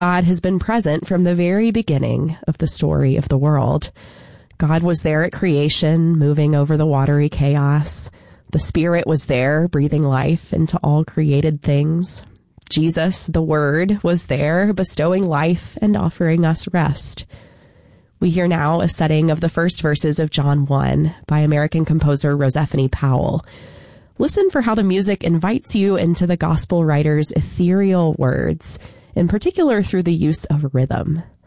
God has been present from the very beginning of the story of the world. God was there at creation, moving over the watery chaos. The Spirit was there, breathing life into all created things. Jesus, the Word, was there, bestowing life and offering us rest. We hear now a setting of the first verses of John 1 by American composer Rosephany Powell. Listen for how the music invites you into the gospel writer's ethereal words, in particular through the use of rhythm.